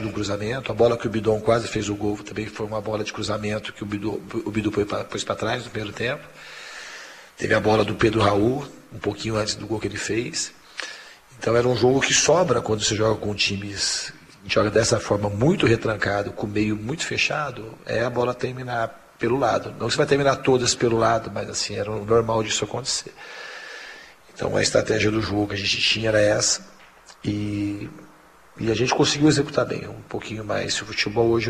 de um cruzamento. A bola que o Bidon quase fez o gol também foi uma bola de cruzamento que o Bidu pôs para trás no primeiro tempo. Teve a bola do Pedro Raul, um pouquinho antes do gol que ele fez. Então era um jogo que sobra quando você joga com times, joga dessa forma muito retrancado, com o meio muito fechado, é a bola terminar pelo lado. Não que você vai terminar todas pelo lado, mas assim, era o normal disso acontecer. Então a estratégia do jogo que a gente tinha era essa. E a gente conseguiu executar bem, um pouquinho mais. O futebol hoje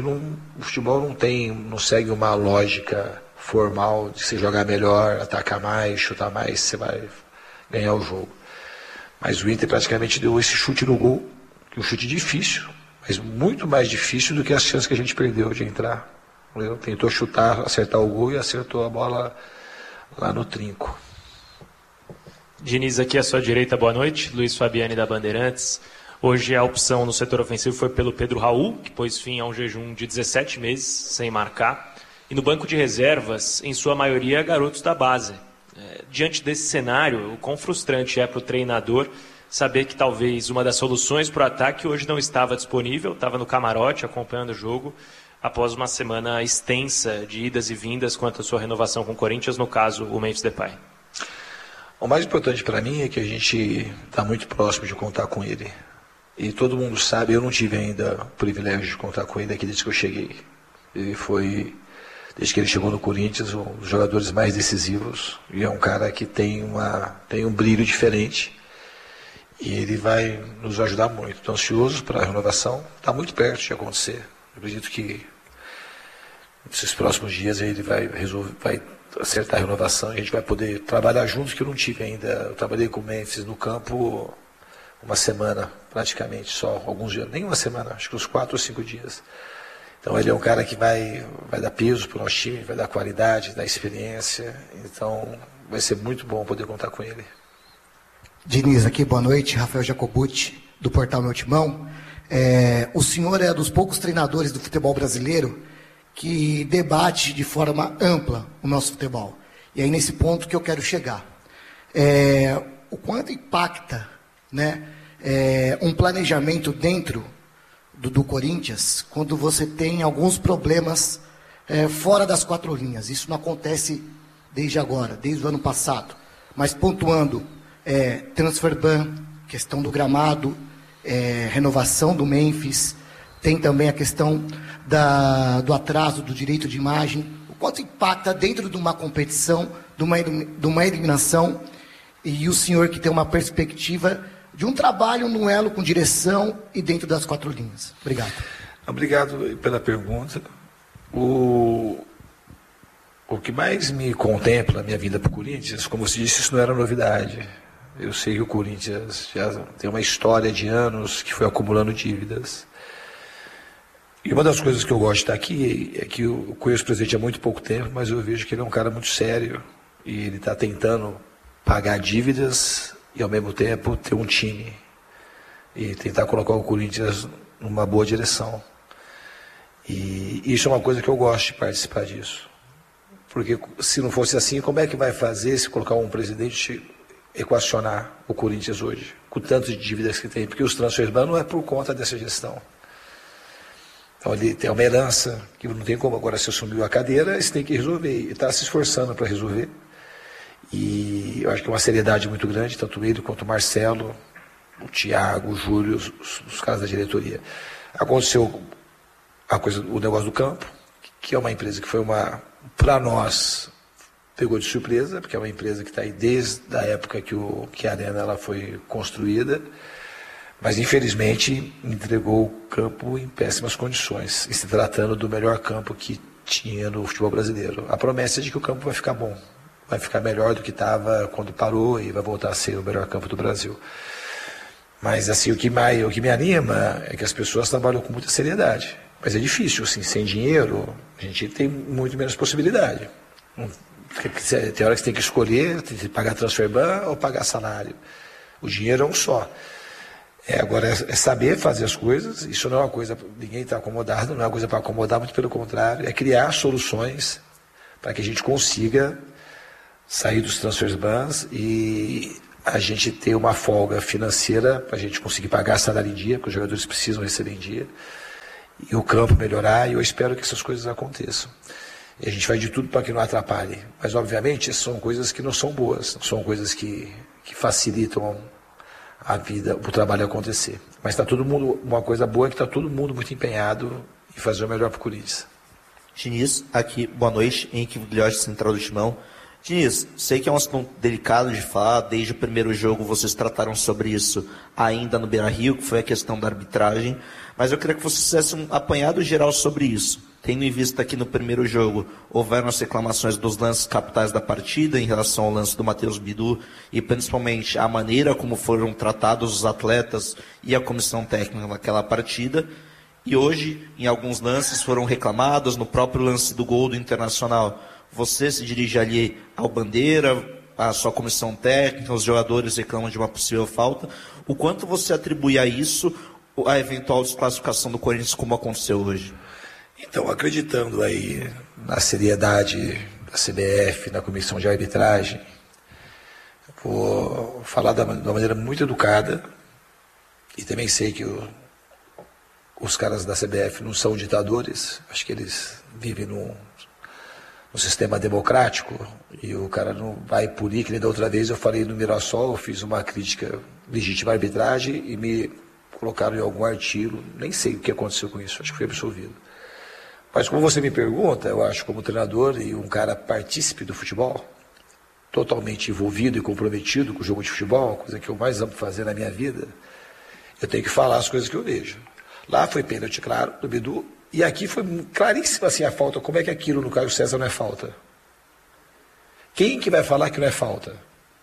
não segue uma lógica formal de você jogar melhor, atacar mais, chutar mais, você vai ganhar o jogo. Mas o Inter praticamente deu esse chute no gol, um chute difícil, mas muito mais difícil do que as chances que a gente perdeu de entrar. Ele tentou chutar, acertar o gol e acertou a bola lá no trinco. Diniz, aqui à sua direita, boa noite. Luiz Fabiani da Bandeirantes. Hoje a opção no setor ofensivo foi pelo Pedro Raul, que pôs fim a um jejum de 17 meses sem marcar. E no banco de reservas, em sua maioria, garotos da base. Diante desse cenário, o quão frustrante é para o treinador saber que talvez uma das soluções para o ataque hoje não estava disponível, estava no camarote acompanhando o jogo, após uma semana extensa de idas e vindas quanto à sua renovação com o Corinthians, no caso, o Memphis Depay. O mais importante para mim é que a gente está muito próximo de contar com ele. E todo mundo sabe, eu não tive ainda o privilégio de contar com ele aqui desde que eu cheguei. Ele foi, desde que ele chegou no Corinthians, um dos jogadores mais decisivos. E é um cara que tem um brilho diferente. E ele vai nos ajudar muito. Estou ansioso para a renovação. Está muito perto de acontecer. Eu acredito que nesses próximos dias ele vai acertar a renovação e a gente vai poder trabalhar juntos, que eu não tive ainda. Eu trabalhei com o Memphis no campo uma semana, praticamente, só alguns dias, nem uma semana, acho que uns 4 ou 5 dias. Então ele é um cara que vai dar peso para o nosso time, vai dar qualidade, dar experiência. Então vai ser muito bom poder contar com ele. Diniz, aqui, boa noite. Rafael Jacobucci, do Portal Meu Timão. O senhor é dos poucos treinadores do futebol brasileiro que debate de forma ampla o nosso futebol. E aí nesse ponto que eu quero chegar. O quanto impacta, né, um planejamento dentro do Corinthians quando você tem alguns problemas fora das 4 linhas. Isso não acontece desde agora, desde o ano passado. Mas pontuando, transfer ban, questão do gramado, renovação do Memphis, tem também a questão do atraso do direito de imagem, o quanto impacta dentro de uma competição, de uma eliminação, e o senhor que tem uma perspectiva de um trabalho no elo com direção e dentro das 4 linhas. Obrigado. Obrigado pela pergunta. O que mais me contempla na minha vinda para o Corinthians, como você disse, isso não era novidade. Eu sei que o Corinthians já tem uma história de anos que foi acumulando dívidas. E uma das coisas que eu gosto de estar aqui é que eu conheço o presidente há muito pouco tempo, mas eu vejo que ele é um cara muito sério e ele está tentando pagar dívidas e ao mesmo tempo ter um time e tentar colocar o Corinthians numa boa direção. E isso é uma coisa que eu gosto de participar disso. Porque se não fosse assim, como é que vai fazer se colocar um presidente equacionar o Corinthians hoje, com tantas dívidas que tem? Porque os transfers não é por conta dessa gestão. Então ele tem uma herança que não tem como. Agora, se assumiu a cadeira, você tem que resolver. E está se esforçando para resolver. E eu acho que é uma seriedade muito grande, tanto ele quanto o Marcelo, o Thiago, o Júlio, os caras da diretoria. Aconteceu o negócio do campo, que é uma empresa que foi para nós, pegou de surpresa, porque é uma empresa que está aí desde a época que a Arena ela foi construída, mas infelizmente entregou o campo em péssimas condições, e se tratando do melhor campo que tinha no futebol brasileiro. A promessa é de que o campo vai ficar bom, vai ficar melhor do que estava quando parou e vai voltar a ser o melhor campo do Brasil. Mas assim, o que me anima é que as pessoas trabalham com muita seriedade. Mas é difícil, assim, sem dinheiro, a gente tem muito menos possibilidade. Tem hora que você tem que escolher, tem que pagar transfer ban ou pagar salário. O dinheiro é um só. Agora é saber fazer as coisas, isso não é uma coisa, ninguém está acomodado, não é uma coisa para acomodar, muito pelo contrário, é criar soluções para que a gente consiga sair dos transfer bans e a gente ter uma folga financeira para a gente conseguir pagar salário em dia, porque os jogadores precisam receber em dia. e o campo melhorar, e eu espero que essas coisas aconteçam. E a gente faz de tudo para que não atrapalhe. Mas, obviamente, são coisas que não são boas, não são coisas que facilitam a vida, o trabalho acontecer. Mas está todo mundo, uma coisa boa é que está todo mundo muito empenhado em fazer o melhor para o Corinthians. Diniz, aqui, boa noite, Henrique Guilhote, Central do Timão. Diniz, sei que é um assunto delicado de falar, desde o primeiro jogo vocês trataram sobre isso ainda no Beira-Rio, que foi a questão da arbitragem, mas eu queria que vocês fizessem um apanhado geral sobre isso. Tendo em vista que no primeiro jogo houveram as reclamações dos lances capitais da partida em relação ao lance do Matheus Bidu e principalmente a maneira como foram tratados os atletas e a comissão técnica naquela partida. E hoje, em alguns lances foram reclamados, no próprio lance do gol do Internacional. Você se dirige ali ao Bandeira, a sua comissão técnica, os jogadores reclamam de uma possível falta. O quanto você atribui a isso a eventual desclassificação do Corinthians como aconteceu hoje? Então, acreditando aí na seriedade da CBF, na comissão de arbitragem, vou falar de uma maneira muito educada, e também sei que os caras da CBF não são ditadores, acho que eles vivem num sistema democrático, e o cara não vai punir, que nem da outra vez eu falei no Mirassol, eu fiz uma crítica legítima à arbitragem e me colocaram em algum artigo, nem sei o que aconteceu com isso, acho que fui absolvido. Mas como você me pergunta, eu acho como treinador e um cara partícipe do futebol, totalmente envolvido e comprometido com o jogo de futebol, coisa que eu mais amo fazer na minha vida, eu tenho que falar as coisas que eu vejo. Lá foi pênalti, claro, do Bidu, e aqui foi claríssima assim a falta. Como é que aquilo no Caio César não é falta? Quem que vai falar que não é falta?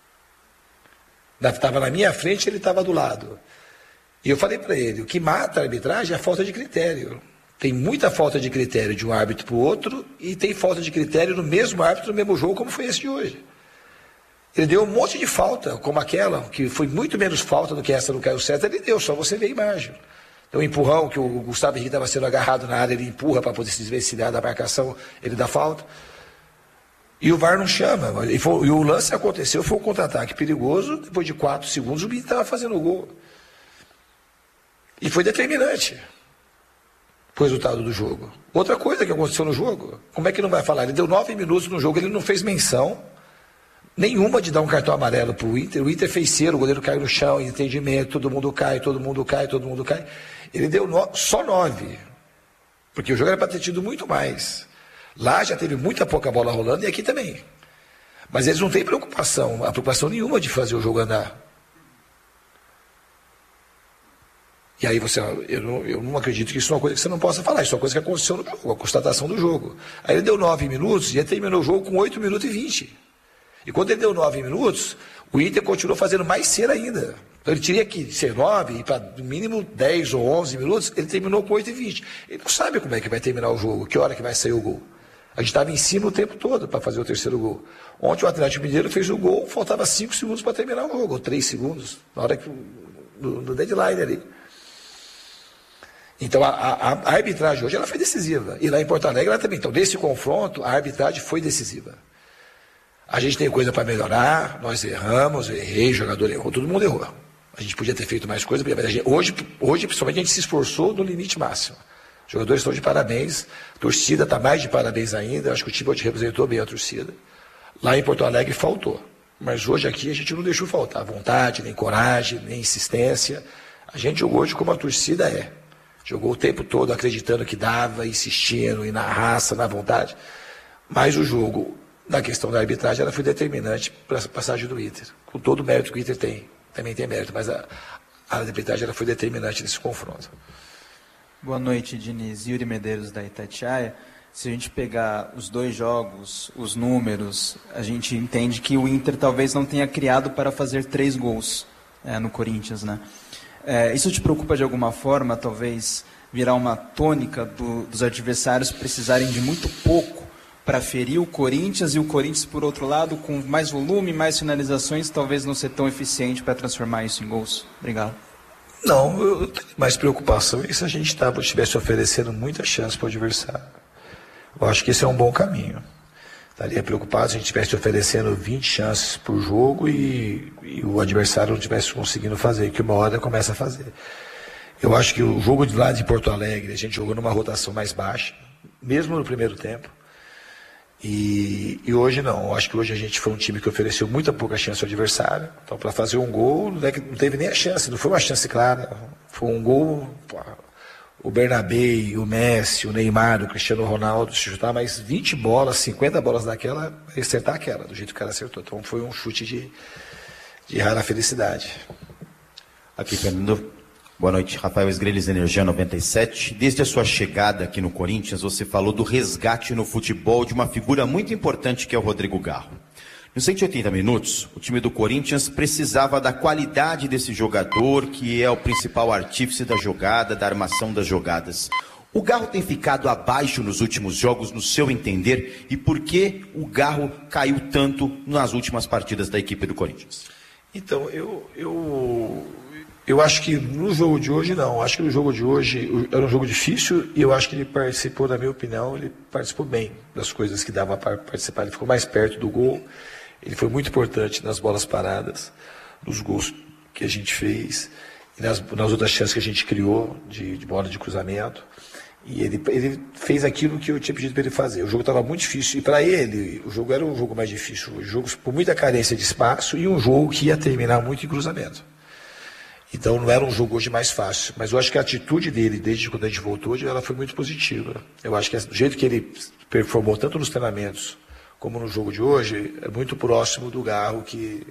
Estava na minha frente, ele estava do lado. E eu falei para ele, o que mata a arbitragem é a falta de critério. Tem muita falta de critério de um árbitro para o outro e tem falta de critério no mesmo árbitro, no mesmo jogo, como foi esse de hoje. Ele deu um monte de falta, como aquela, que foi muito menos falta do que essa do Caio César, ele deu, só você vê a imagem. Então, o empurrão, que o Gustavo Henrique estava sendo agarrado na área, ele empurra para poder se desvencilhar da marcação, ele dá falta. E o VAR não chama. E o lance aconteceu, foi um contra-ataque perigoso, depois de 4 segundos o Bito estava fazendo o gol. E foi determinante o resultado do jogo. Outra coisa que aconteceu no jogo, como é que não vai falar? Ele deu 9 minutos no jogo, ele não fez menção nenhuma de dar um cartão amarelo para o Inter fez cera, o goleiro caiu no chão, entendimento, todo mundo cai, todo mundo cai, todo mundo cai. Ele deu só 9, porque o jogo era para ter tido muito mais. Lá já teve muita pouca bola rolando e aqui também. Mas eles não têm preocupação nenhuma de fazer o jogo andar. E aí eu não acredito que isso é uma coisa que você não possa falar, isso é uma coisa que aconteceu no jogo, a constatação do jogo. Aí ele deu 9 minutos e ele terminou o jogo com 8 minutos e 20. E quando ele deu 9 minutos, o Inter continuou fazendo mais cera ainda. Então ele teria que ser 9 e para no mínimo 10 ou 11 minutos, ele terminou com 8 e 20. Ele não sabe como é que vai terminar o jogo, que hora que vai sair o gol. A gente estava em cima o tempo todo para fazer o terceiro gol. Ontem o Atlético Mineiro fez o gol, faltava 5 segundos para terminar o jogo, ou 3 segundos, na hora que no deadline ali. Então, a arbitragem hoje ela foi decisiva. E lá em Porto Alegre ela também. Então, nesse confronto, a arbitragem foi decisiva. A gente tem coisa para melhorar, nós erramos, eu errei, o jogador errou, todo mundo errou. A gente podia ter feito mais coisa, hoje, principalmente, a gente se esforçou no limite máximo. Os jogadores estão de parabéns, a torcida está mais de parabéns ainda, acho que o time hoje representou bem a torcida. Lá em Porto Alegre faltou. Mas hoje aqui a gente não deixou faltar vontade, nem coragem, nem insistência. A gente jogou hoje como a torcida é. Jogou o tempo todo acreditando que dava, insistindo, e na raça, na vontade. Mas o jogo, na questão da arbitragem, ela foi determinante para a passagem do Inter. Com todo o mérito que o Inter tem. Também tem mérito, mas a arbitragem ela foi determinante nesse confronto. Boa noite, Diniz. Yuri Medeiros, da Itatiaia. Se a gente pegar os 2 jogos, os números, a gente entende que o Inter talvez não tenha criado para fazer 3 gols no Corinthians, né? Isso te preocupa de alguma forma, talvez virar uma tônica dos adversários precisarem de muito pouco para ferir o Corinthians e o Corinthians, por outro lado, com mais volume, mais finalizações, talvez não ser tão eficiente para transformar isso em gols? Obrigado. Não, eu tenho mais preocupação se a gente estivesse oferecendo muita chance para o adversário. Eu acho que esse é um bom caminho. Estaria preocupado se a gente estivesse oferecendo 20 chances por jogo e o adversário não estivesse conseguindo fazer, que uma hora começa a fazer. Eu acho que o jogo de lá de Porto Alegre, a gente jogou numa rotação mais baixa, mesmo no primeiro tempo. E hoje não. Eu acho que hoje a gente foi um time que ofereceu muita pouca chance ao adversário. Então, para fazer um gol, não teve nem a chance, não foi uma chance clara. Foi um gol. O Bernabé, o Messi, o Neymar, o Cristiano Ronaldo, se chutar mais 20 bolas, 50 bolas daquela, acertar aquela, do jeito que o cara acertou. Então, foi um chute de rara felicidade. Aqui, Fernando. Boa noite, Rafael Esgrelhes, Energia 97. Desde a sua chegada aqui no Corinthians, você falou do resgate no futebol de uma figura muito importante que é o Rodrigo Garro. Nos 180 minutos, o time do Corinthians precisava da qualidade desse jogador, que é o principal artífice da jogada, da armação das jogadas. O Garro tem ficado abaixo nos últimos jogos, no seu entender, e por que o Garro caiu tanto nas últimas partidas da equipe do Corinthians? Então, eu acho que no jogo de hoje não. Acho que no jogo de hoje era um jogo difícil e eu acho que ele participou, na minha opinião, ele participou bem das coisas que dava para participar. Ele ficou mais perto do gol, ele foi muito importante nas bolas paradas, nos gols que a gente fez e nas outras chances que a gente criou de bola de cruzamento. E ele fez aquilo que eu tinha pedido para ele fazer. O jogo estava muito difícil e para ele o jogo era um jogo mais difícil. O jogo por muita carência de espaço e um jogo que ia terminar muito em cruzamento. Então não era um jogo hoje mais fácil, mas eu acho que a atitude dele, desde quando a gente voltou, ela foi muito positiva. Eu acho que do jeito que ele performou, tanto nos treinamentos como no jogo de hoje, é muito próximo do Garro que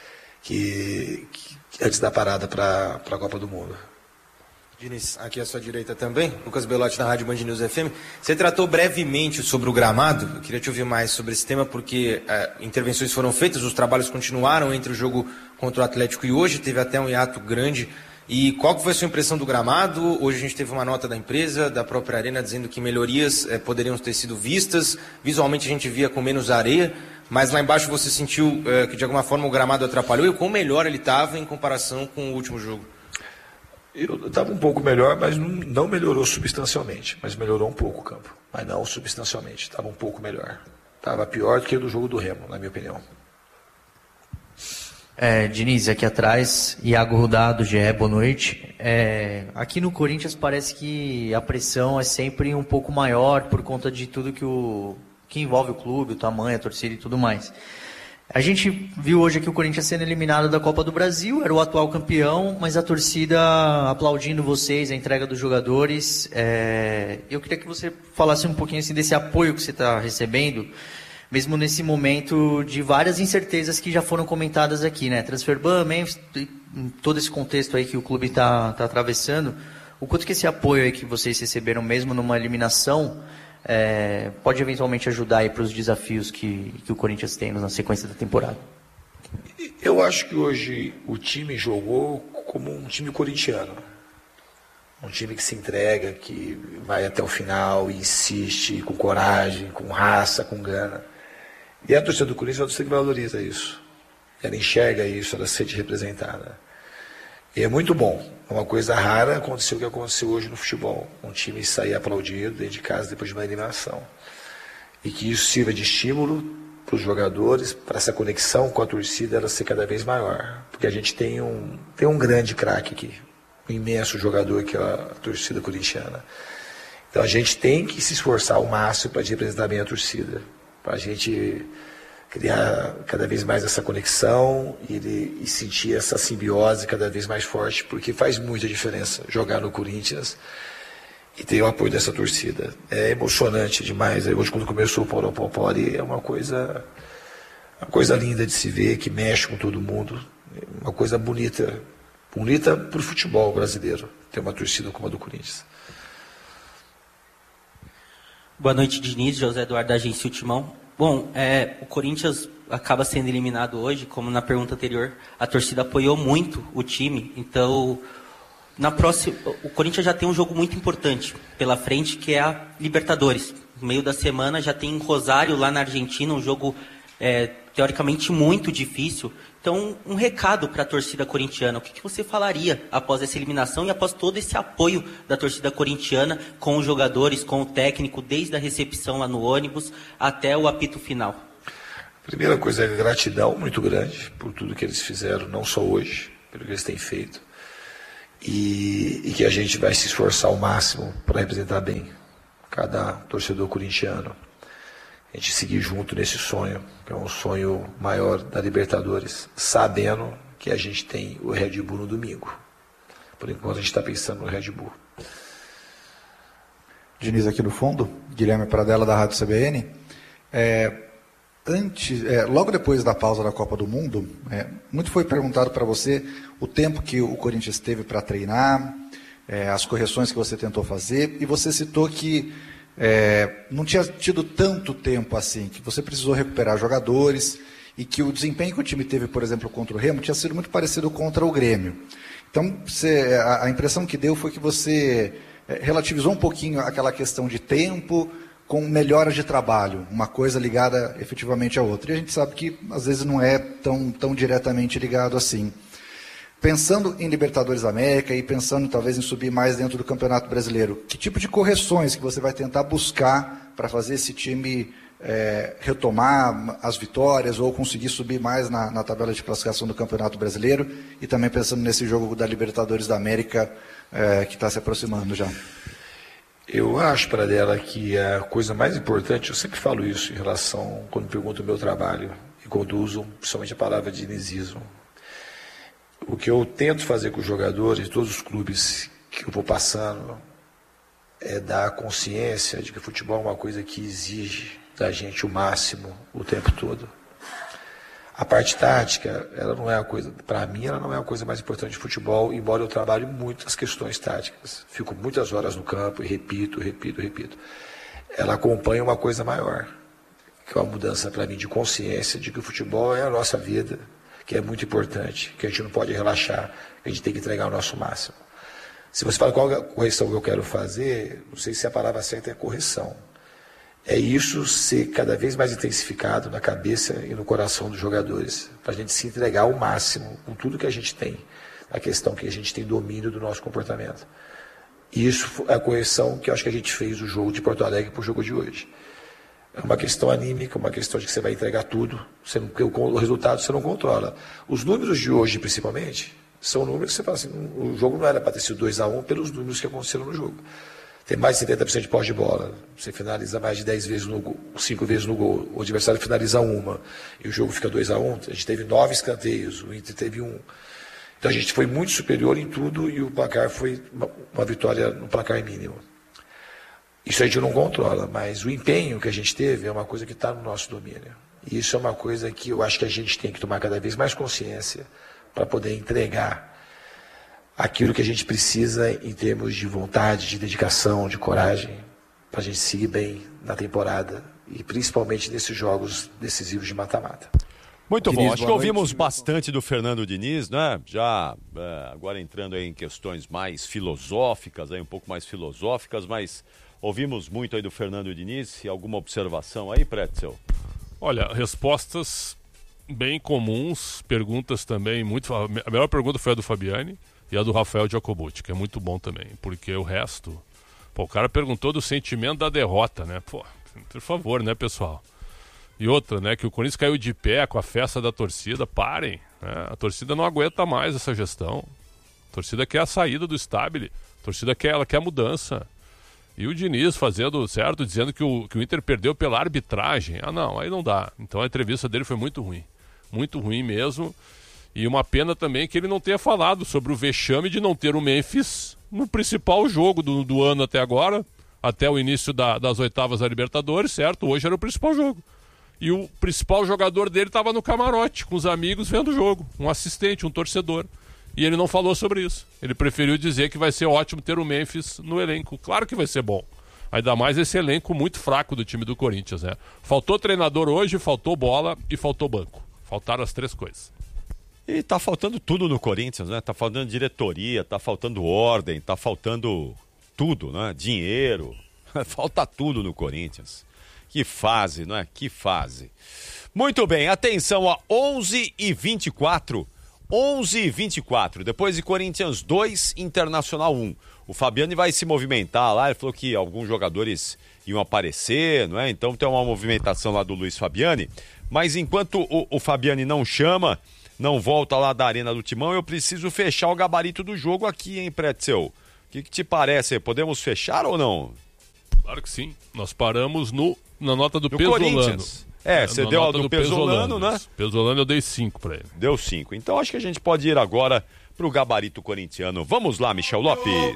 antes da parada para a Copa do Mundo. Diniz, aqui à sua direita também, Lucas Belotti da Rádio Band News FM. Você tratou brevemente sobre o gramado, eu queria te ouvir mais sobre esse tema, porque intervenções foram feitas, os trabalhos continuaram entre o jogo contra o Atlético e hoje, teve até um hiato grande. E qual que foi a sua impressão do gramado? Hoje a gente teve uma nota da empresa, da própria Arena, dizendo que melhorias poderiam ter sido vistas, visualmente a gente via com menos areia, mas lá embaixo você sentiu que de alguma forma o gramado atrapalhou, e o quão melhor ele estava em comparação com o último jogo? Eu estava um pouco melhor, mas não melhorou substancialmente. Mas melhorou um pouco o campo. Mas não substancialmente. Estava um pouco melhor. Estava pior do que o do jogo do Remo, na minha opinião. Diniz, aqui atrás, Iago Rudá, do GE, boa noite. Aqui no Corinthians parece que a pressão é sempre um pouco maior por conta de tudo que envolve o clube, o tamanho, a torcida e tudo mais. A gente viu hoje aqui o Corinthians sendo eliminado da Copa do Brasil, era o atual campeão, mas a torcida aplaudindo vocês, a entrega dos jogadores. Eu queria que você falasse um pouquinho assim, desse apoio que você está recebendo, mesmo nesse momento de várias incertezas que já foram comentadas aqui, né? Transferban, Memphis, todo esse contexto aí que o clube está atravessando. O quanto que esse apoio aí que vocês receberam mesmo numa eliminação pode eventualmente ajudar aí para os desafios que o Corinthians tem na sequência da temporada? Eu acho que hoje o time jogou como um time corintiano. Um time que se entrega, que vai até o final, insiste, com coragem, com raça, com gana. E a torcida do Corinthians é uma torcida que valoriza isso. Ela enxerga isso, ela se sente representada. E é muito bom. É uma coisa rara acontecer o que aconteceu hoje no futebol. Um time sair aplaudido dentro de casa depois de uma eliminação. E que isso sirva de estímulo para os jogadores, para essa conexão com a torcida ela ser cada vez maior. Porque a gente tem um grande craque aqui. Um imenso jogador que é a torcida corintiana. Então a gente tem que se esforçar ao máximo para representar bem a torcida. Para a gente criar cada vez mais essa conexão e sentir essa simbiose cada vez mais forte, porque faz muita diferença jogar no Corinthians e ter o apoio dessa torcida. É emocionante demais. Hoje, quando começou o Poropopori, é uma coisa linda de se ver, que mexe com todo mundo, uma coisa bonita para o futebol brasileiro, ter uma torcida como a do Corinthians. Boa noite, Diniz, José Eduardo da Agência Timão. Bom, o Corinthians acaba sendo eliminado hoje, como na pergunta anterior, a torcida apoiou muito o time, então o Corinthians já tem um jogo muito importante pela frente, que é a Libertadores. No meio da semana já tem Rosário lá na Argentina, um jogo teoricamente muito difícil. Então, um recado para a torcida corintiana, o que você falaria após essa eliminação e após todo esse apoio da torcida corintiana com os jogadores, com o técnico, desde a recepção lá no ônibus até o apito final? Primeira coisa é gratidão muito grande por tudo que eles fizeram, não só hoje, pelo que eles têm feito. e que a gente vai se esforçar ao máximo para representar bem cada torcedor corintiano. A gente seguir junto nesse sonho, que é um sonho maior da Libertadores, sabendo que a gente tem o Red Bull no domingo. Por enquanto a gente está pensando no Red Bull. Diniz aqui no fundo, Guilherme Pradella da Rádio CBN. Logo depois da pausa da Copa do Mundo, muito foi perguntado para você o tempo que o Corinthians teve para treinar, as correções que você tentou fazer, e você citou que não tinha tido tanto tempo assim, que você precisou recuperar jogadores e que o desempenho que o time teve, por exemplo, contra o Remo, tinha sido muito parecido contra o Grêmio. Então, a impressão que deu foi que você relativizou um pouquinho aquela questão de tempo com melhoras de trabalho, uma coisa ligada efetivamente à outra. E a gente sabe que às vezes não é tão diretamente ligado assim. Pensando em Libertadores da América e pensando talvez em subir mais dentro do Campeonato Brasileiro, que tipo de correções que você vai tentar buscar para fazer esse time retomar as vitórias ou conseguir subir mais na tabela de classificação do Campeonato Brasileiro, e também pensando nesse jogo da Libertadores da América que está se aproximando já? Eu acho, Pradella, que a coisa mais importante, eu sempre falo isso em relação, quando pergunto o meu trabalho e quando uso principalmente a palavra dinizismo. O que eu tento fazer com os jogadores, todos os clubes que eu vou passando, é dar consciência de que o futebol é uma coisa que exige da gente o máximo o tempo todo. A parte tática, ela não é a coisa, para mim, ela não é a coisa mais importante de futebol, embora eu trabalhe muito as questões táticas. Fico muitas horas no campo e repito. Ela acompanha uma coisa maior, que é uma mudança para mim de consciência de que o futebol é a nossa vida, que é muito importante, que a gente não pode relaxar, que a gente tem que entregar o nosso máximo. Se você fala qual é a correção que eu quero fazer, não sei se a palavra certa é correção. É isso ser cada vez mais intensificado na cabeça e no coração dos jogadores, para a gente se entregar ao máximo com tudo que a gente tem, a questão que a gente tem domínio do nosso comportamento. E isso é a correção que eu acho que a gente fez do jogo de Porto Alegre para o jogo de hoje. É uma questão anímica, uma questão de que você vai entregar tudo, porque o resultado você não controla. Os números de hoje, principalmente, são números que você fala assim, o jogo não era para ter sido 2-1 pelos números que aconteceram no jogo. Tem mais de 70% de posse de bola, você finaliza mais de 10 vezes no gol, 5 vezes no gol, o adversário finaliza uma, e o jogo fica 2-1, a gente teve 9 escanteios, o Inter teve 1. Então a gente foi muito superior em tudo e o placar foi uma vitória no placar mínimo. Isso a gente não controla, mas o empenho que a gente teve é uma coisa que está no nosso domínio. E isso é uma coisa que eu acho que a gente tem que tomar cada vez mais consciência para poder entregar aquilo que a gente precisa em termos de vontade, de dedicação, de coragem, para a gente seguir bem na temporada e principalmente nesses jogos decisivos de mata-mata. Muito Diniz, bom, acho que ouvimos noite. bastante do Fernando Diniz, né? Já agora entrando aí em questões mais filosóficas, aí um pouco mais filosóficas, mas ouvimos muito aí do Fernando Diniz. E alguma observação aí, Pretzel? Olha, respostas bem comuns, perguntas também muito... A melhor pergunta foi a do Fabiani e a do Rafael Giacobucci, que é muito bom também, porque o resto... o cara perguntou do sentimento da derrota, né? Por favor, né, pessoal? E outra, né, que o Corinthians caiu de pé com a festa da torcida. Parem, né? A torcida não aguenta mais essa gestão. A torcida quer a saída do Stabile. A torcida ela quer a mudança. E o Diniz fazendo certo, dizendo que o Inter perdeu pela arbitragem. Ah, não, aí não dá. Então a entrevista dele foi muito ruim mesmo. E uma pena também que ele não tenha falado sobre o vexame de não ter o Memphis no principal jogo do ano até agora, até o início das oitavas da Libertadores, certo? Hoje era o principal jogo. E o principal jogador dele estava no camarote, com os amigos vendo o jogo. Um assistente, um torcedor. E ele não falou sobre isso. Ele preferiu dizer que vai ser ótimo ter o Memphis no elenco. Claro que vai ser bom. Ainda mais esse elenco muito fraco do time do Corinthians, né? Faltou treinador hoje, faltou bola e faltou banco. Faltaram as três coisas. E tá faltando tudo no Corinthians, né? Tá faltando diretoria, tá faltando ordem, tá faltando tudo, né? Dinheiro. Falta tudo no Corinthians. Que fase, não é? Que fase. Muito bem, atenção a 11h24. 11h24. Depois de Corinthians 2, Internacional 1. O Fabiani vai se movimentar lá. Ele falou que alguns jogadores iam aparecer, não é? Então tem uma movimentação lá do Luiz Fabiani. Mas enquanto o Fabiani não chama, não volta lá da Arena do Timão, eu preciso fechar o gabarito do jogo aqui, hein, Pretzel? O que te parece? Podemos fechar ou não? Claro que sim. Nós paramos na nota do Pesolano. Corinthians. Você deu a do Pesolano, né? Pesolano eu dei 5 para ele. Deu 5. Então acho que a gente pode ir agora pro gabarito corintiano. Vamos lá, Michel Lopes.